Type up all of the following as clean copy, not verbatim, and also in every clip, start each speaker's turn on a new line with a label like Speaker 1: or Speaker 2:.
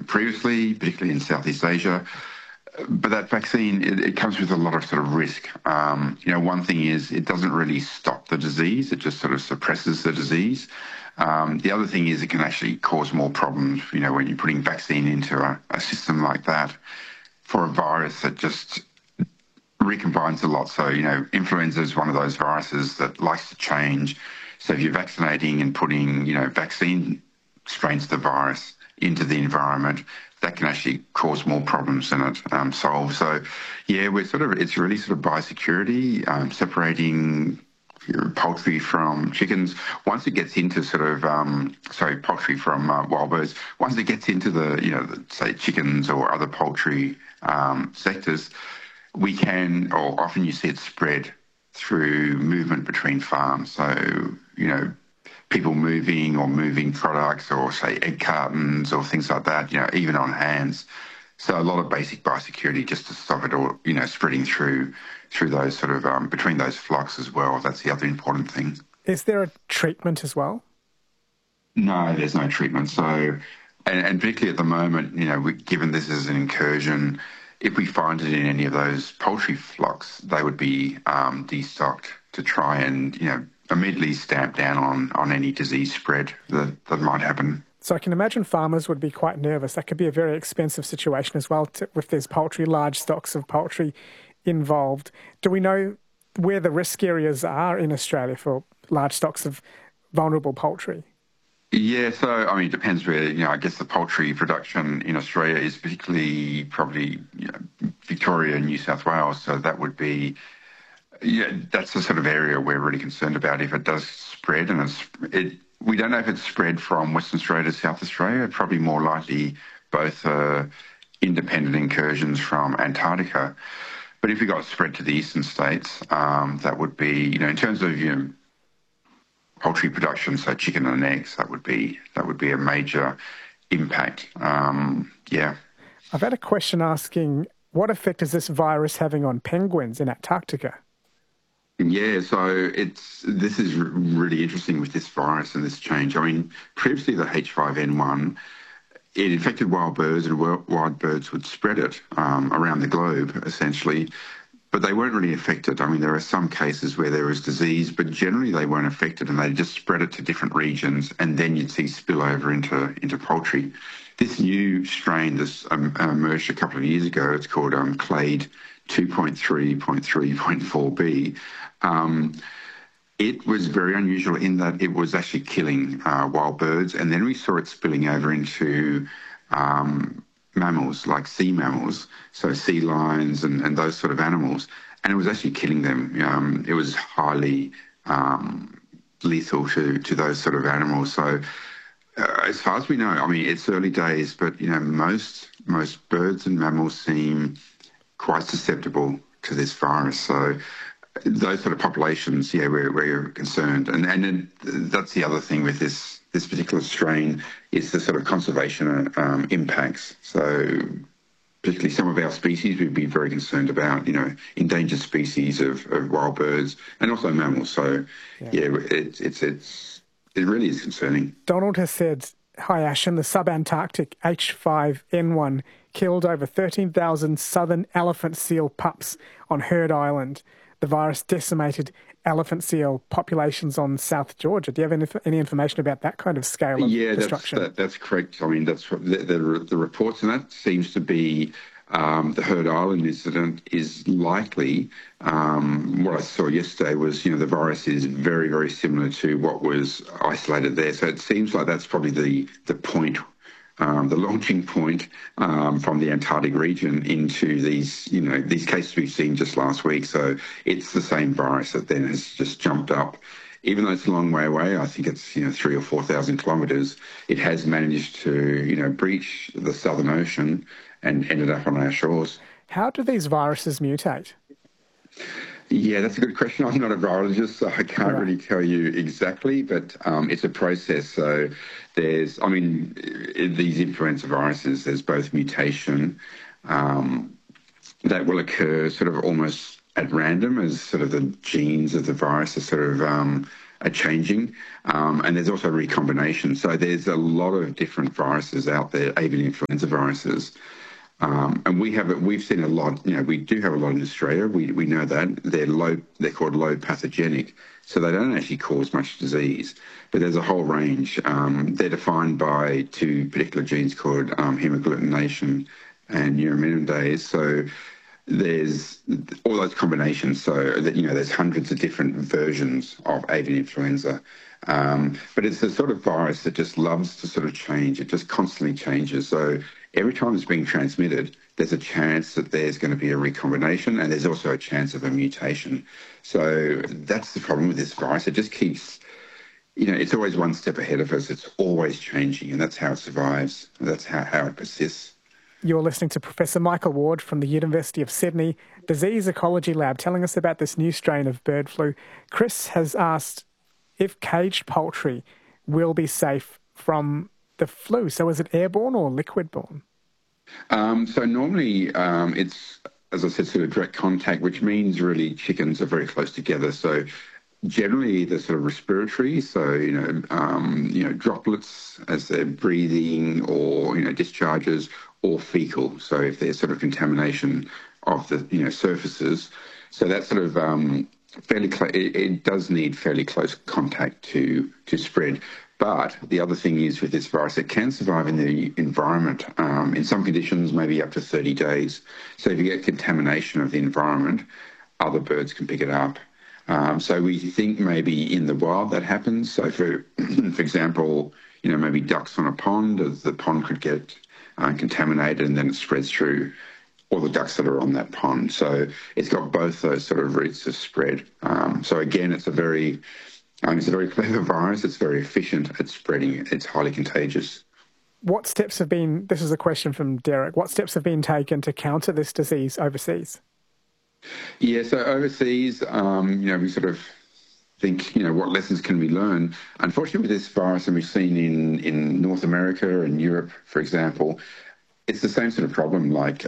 Speaker 1: previously, particularly in Southeast Asia. But that vaccine, it comes with a lot of sort of risk. One thing is it doesn't really stop the disease. It just sort of suppresses the disease. The other thing is it can actually cause more problems, when you're putting vaccine into a system like that for a virus that just recombines a lot. So, influenza is one of those viruses that likes to change. So if you're vaccinating and putting, vaccine strains of the virus into the environment, that can actually cause more problems than it solves. So, yeah, it's really sort of biosecurity, separating poultry from chickens. Once it gets into poultry from wild birds, once it gets into say chickens or other poultry sectors, we can, or often you see it spread through movement between farms. So, people moving products or say egg cartons or things like that, even on hands. So a lot of basic biosecurity just to stop it all, spreading through those sort of between those flocks as well. That's the other important thing.
Speaker 2: Is there a treatment as well?
Speaker 1: No, there's no treatment. So, and particularly at the moment, given this is an incursion, if we find it in any of those poultry flocks, they would be destocked to try and, immediately stamp down on any disease spread that might happen.
Speaker 2: So I can imagine farmers would be quite nervous. That could be a very expensive situation as well if there's large stocks of poultry involved. Do we know where the risk areas are in Australia for large stocks of vulnerable poultry?
Speaker 1: Yeah, so, it depends where, I guess the poultry production in Australia is particularly probably Victoria and New South Wales. So that would be, that's the sort of area we're really concerned about if it does spread. And we don't know if it's spread from Western Australia to South Australia. Probably more likely both independent incursions from Antarctica. But if we got spread to the eastern states, that would be, in terms of, poultry production, so chicken and eggs, that would be a major impact. Yeah.
Speaker 2: I've had a question asking, what effect is this virus having on penguins in Antarctica?
Speaker 1: Yeah, so this is really interesting with this virus and this change. Previously the H5N1, it infected wild birds and wild birds would spread it around the globe, essentially. But they weren't really affected. There are some cases where there was disease, but generally they weren't affected and they just spread it to different regions and then you'd see spillover into poultry. This new strain that's emerged a couple of years ago, it's called Clade 2.3.3.4b. It was very unusual in that it was actually killing wild birds, and then we saw it spilling over into mammals, like sea mammals, so sea lions and those sort of animals, and it was actually killing them. It was highly lethal to those sort of animals. So as far as we know, it's early days, but most birds and mammals seem quite susceptible to this virus. So those sort of populations, we're concerned. And then that's the other thing with this particular strain is the sort of conservation impacts. So particularly some of our species we'd be very concerned about, endangered species of wild birds and also mammals. So, it really is concerning.
Speaker 2: Donald has said, hi Ashen, the subantarctic H5N1 killed over 13,000 southern elephant seal pups on Heard Island. The virus decimated elephant seal populations on South Georgia. Do you have any information about that kind of scale of destruction?
Speaker 1: Yeah, that's correct. That's what the reports, and that seems to be the Heard Island incident is likely. What I saw yesterday was, the virus is very, very similar to what was isolated there. So it seems like that's probably the point, the launching point from the Antarctic region into these cases we've seen just last week. So it's the same virus that then has just jumped up. Even though it's a long way away, I think it's 3,000 or 4,000 kilometres, it has managed to breach the Southern Ocean and ended up on our shores.
Speaker 2: How do these viruses mutate?
Speaker 1: Yeah, that's a good question. I'm not a virologist, so I can't really tell you exactly, but it's a process. So there's, these influenza viruses, there's both mutation that will occur sort of almost at random as sort of the genes of the virus are sort of are changing, and there's also recombination. So there's a lot of different viruses out there, avian influenza viruses. And we've seen a lot, we do have a lot in Australia. We know that they're called low pathogenic. So they don't actually cause much disease, but there's a whole range. They're defined by two particular genes called hemagglutination and neuraminidase. So there's all those combinations. So that, there's hundreds of different versions of avian influenza. But it's a sort of virus that just loves to sort of change. It just constantly changes. So every time it's being transmitted, there's a chance that there's going to be a recombination, and there's also a chance of a mutation. So that's the problem with this virus. It just keeps, it's always one step ahead of us. It's always changing, and that's how it survives. That's how it persists.
Speaker 2: You're listening to Professor Michael Ward from the University of Sydney Disease Ecology Lab telling us about this new strain of bird flu. Chris has asked if caged poultry will be safe from the flu. So is it airborne or liquid-borne?
Speaker 1: So normally it's, as I said, sort of direct contact, which means really chickens are very close together. So generally the sort of respiratory, so, droplets as they're breathing or, discharges, or fecal. So if there's sort of contamination of the, surfaces. So that's sort of fairly it does need fairly close contact to spread. But the other thing is with this virus, it can survive in the environment in some conditions, maybe up to 30 days. So if you get contamination of the environment, other birds can pick it up. So we think maybe in the wild that happens. So for example, maybe ducks on a pond, the pond could get contaminated and then it spreads through all the ducks that are on that pond. So it's got both those sort of routes of spread. So again, it's a very clever virus. It's very efficient at spreading. It's highly contagious.
Speaker 2: What steps have been, this is a question from Derek, what steps have been taken to counter this disease overseas?
Speaker 1: Yeah, so overseas, we sort of think, what lessons can we learn? Unfortunately, with this virus, and we've seen in North America and Europe, for example, it's the same sort of problem. Like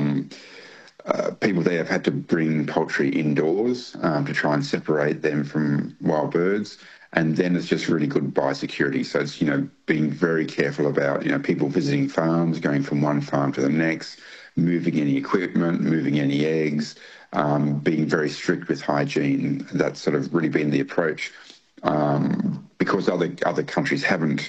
Speaker 1: people there have had to bring poultry indoors to try and separate them from wild birds. And then it's just really good biosecurity. So it's, being very careful about, people visiting farms, going from one farm to the next, moving any equipment, moving any eggs, being very strict with hygiene. That's sort of really been the approach because other countries haven't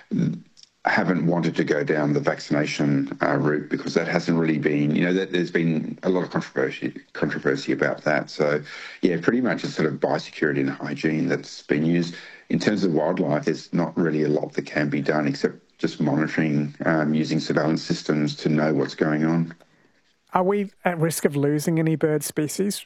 Speaker 1: wanted to go down the vaccination route because that hasn't really been, there's been a lot of controversy about that. So, yeah, pretty much it's sort of biosecurity and hygiene that's been used. In terms of wildlife, there's not really a lot that can be done except just monitoring, using surveillance systems to know what's going on.
Speaker 2: Are we at risk of losing any bird species?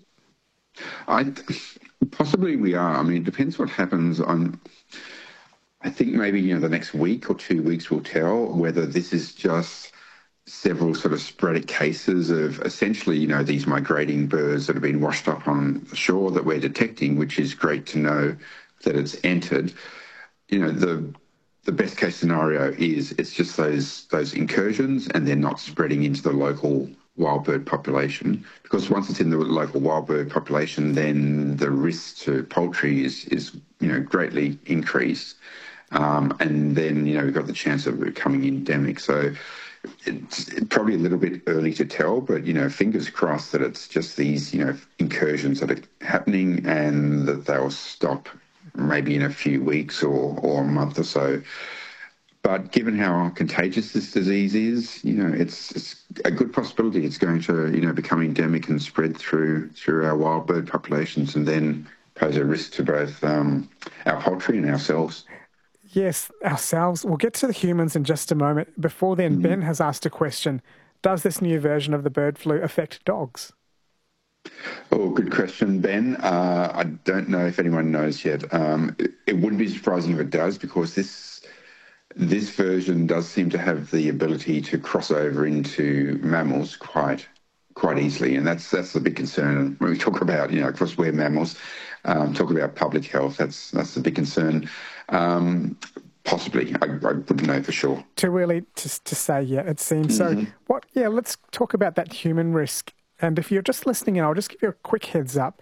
Speaker 1: Possibly we are. I mean, it depends what happens on... I think maybe, the next week or 2 weeks will tell whether this is just several sort of sporadic cases of essentially, these migrating birds that have been washed up on the shore that we're detecting, which is great to know that it's entered. The best case scenario is it's just those incursions and they're not spreading into the local wild bird population, because once it's in the local wild bird population, then the risk to poultry is greatly increased. And then, we've got the chance of it becoming endemic. So it's probably a little bit early to tell, but, fingers crossed that it's just these, incursions that are happening and that they'll stop maybe in a few weeks or a month or so. But given how contagious this disease is, it's a good possibility it's going to, become endemic and spread through our wild bird populations and then pose a risk to both our poultry and ourselves.
Speaker 2: Yes, ourselves. We'll get to the humans in just a moment. Before then, Ben has asked a question. Does this new version of the bird flu affect dogs?
Speaker 1: Oh, good question, Ben. I don't know if anyone knows yet. It wouldn't be surprising if it does, because this version does seem to have the ability to cross over into mammals quite easily, and that's the big concern when we talk about, of course, we're mammals. Talk about public health. That's the big concern. Possibly, I wouldn't know for sure.
Speaker 2: Too early to say yet, it seems. So, let's talk about that human risk. And if you're just listening in, I'll just give you a quick heads up.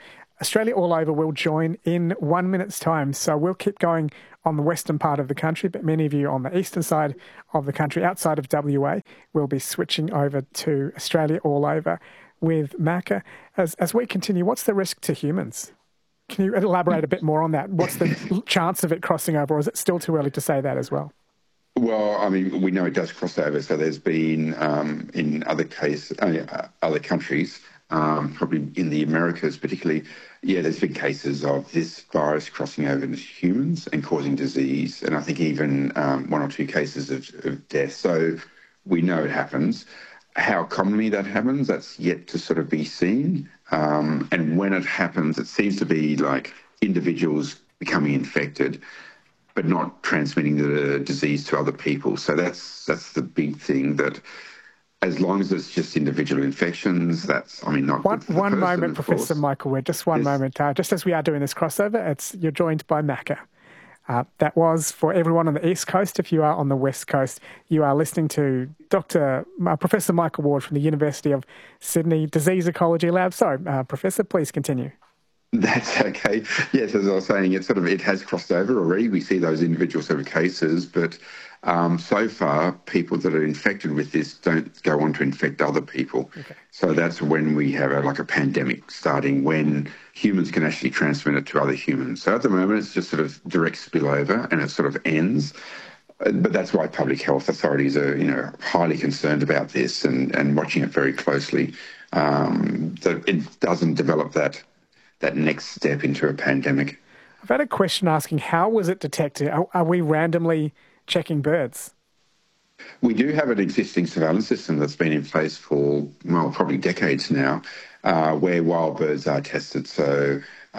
Speaker 2: Australia All Over will join in 1 minute's time. So we'll keep going on the western part of the country, but many of you on the eastern side of the country, outside of WA, will be switching over to Australia All Over with Macca. As we continue, what's the risk to humans? Can you elaborate a bit more on that? What's the chance of it crossing over, or is it still too early to say that as well?
Speaker 1: Well, I mean, we know it does cross over. So there's been in other countries, probably in the Americas particularly, there's been cases of this virus crossing over into humans and causing disease, and I think even 1 or 2 cases of death. So we know it happens. How commonly that happens, that's yet to sort of be seen. And when it happens, it seems to be like individuals becoming infected, but not transmitting the disease to other people. So that's the big thing, that as long as it's just individual infections, that's, I mean, not good for the
Speaker 2: one
Speaker 1: person,
Speaker 2: moment, Professor Michael Weir, just one moment. Just as we are doing this crossover, you're joined by Macca. That was for everyone on the East Coast. If you are on the West Coast, you are listening to Professor Michael Ward from the University of Sydney Disease Ecology Lab. Sorry, Professor, please continue.
Speaker 1: That's okay. Yes, as I was saying, it has crossed over already. We see those individual sort of cases, but so far, people that are infected with this don't go on to infect other people. Okay. So that's when we have a pandemic starting, when humans can actually transmit it to other humans. So at the moment, it's just sort of direct spillover, and it sort of ends. But that's why public health authorities are, highly concerned about this and watching it very closely, that it doesn't develop that next step into a pandemic.
Speaker 2: I've had a question asking, how was it detected? Are we randomly checking birds?
Speaker 1: We do have an existing surveillance system that's been in place for, probably decades now, where wild birds are tested. So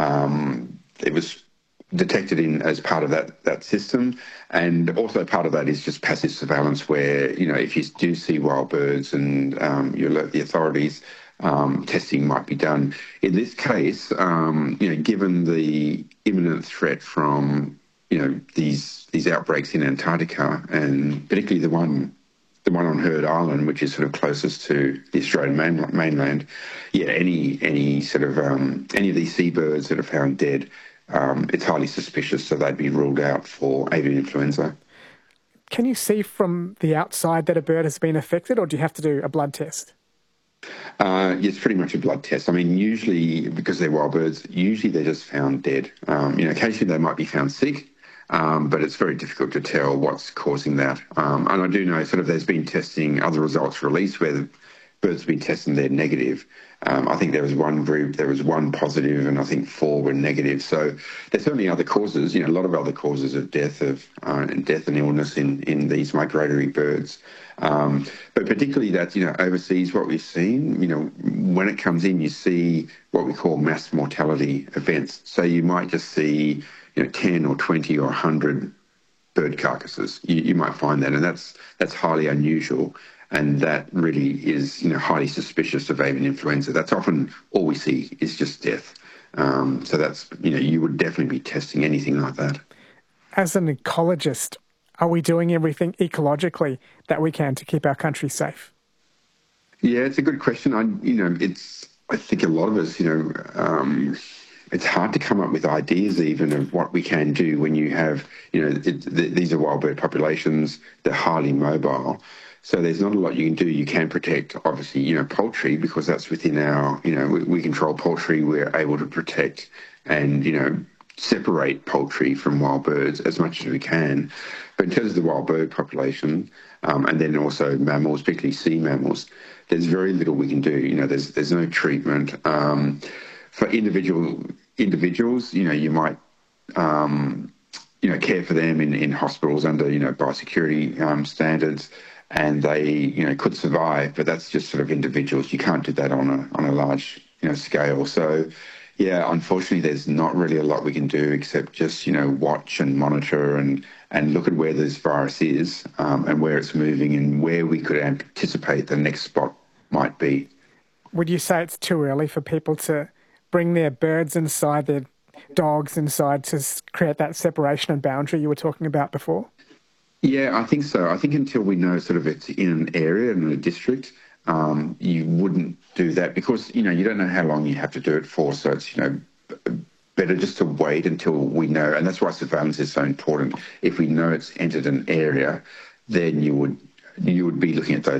Speaker 1: it was detected as part of that system. And also part of that is just passive surveillance where, if you do see wild birds and you alert the authorities, testing might be done. In this case, given the imminent threat from these outbreaks in Antarctica, and particularly the one on Heard Island, which is sort of closest to the Australian mainland, any sort of any of these seabirds that are found dead, it's highly suspicious, so they'd be ruled out for avian influenza.
Speaker 2: Can you see from the outside that a bird has been affected, or do you have to do a blood test?
Speaker 1: It's pretty much a blood test. I mean, usually, because they're wild birds, usually they're just found dead. Occasionally they might be found sick, but it's very difficult to tell what's causing that. And I do know there's been testing, other results released where the birds have been tested and they're negative. I think there was one group, there was one positive, and I think 4 were negative. So there's certainly other causes, a lot of other causes of death and illness in these migratory birds. But particularly that, overseas, what we've seen, when it comes in, you see what we call mass mortality events. So you might just see, 10 or 20 or 100 bird carcasses. You might find that, and that's highly unusual. And that really is, highly suspicious of avian influenza. That's often all we see is just death. So that's, you would definitely be testing anything like that.
Speaker 2: As an ecologist, are we doing everything ecologically that we can to keep our country safe?
Speaker 1: Yeah, it's a good question. I think a lot of us, it's hard to come up with ideas even of what we can do when you have, these are wild bird populations, they're highly mobile. So there's not a lot you can do. You can protect, obviously, poultry, because that's within our, we control poultry. We're able to protect and, separate poultry from wild birds as much as we can. But in terms of the wild bird population, and then also mammals, particularly sea mammals, there's very little we can do. There's no treatment. For individuals, you might, care for them in hospitals under, biosecurity standards. And they, could survive, but that's just sort of individuals. You can't do that on a large, scale. So, unfortunately, there's not really a lot we can do except just, watch and monitor and look at where this virus is and where it's moving and where we could anticipate the next spot might be.
Speaker 2: Would you say it's too early for people to bring their birds inside, their dogs inside, to create that separation and boundary you were talking about before?
Speaker 1: Yeah, I think so. I think until we know it's in an area, in a district, you wouldn't do that because, you don't know how long you have to do it for. So it's, better just to wait until we know, and that's why surveillance is so important. If we know it's entered an area, then you would be looking at those